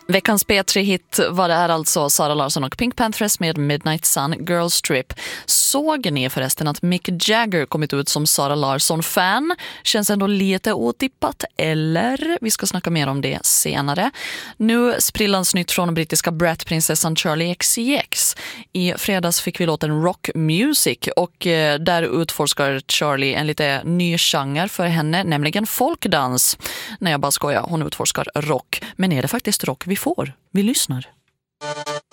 Veckans P3-hit var det här alltså, Sara Larsson och Pink Panthers med Midnight Sun Girl Strip. Såg ni förresten att Mick Jagger kommit ut som Sara Larsson-fan? Känns ändå lite otippat, eller? Vi ska snacka mer om det senare. Nu sprillans nytt från brittiska Brat-prinsessan Charlie XCX. I fredags fick vi låten Rock Music och där utforskar Charlie en lite ny genre för henne, nämligen folkdans. Nej, jag bara skojar, hon utforskar rock. Men är det faktiskt rock vi får? Vi lyssnar.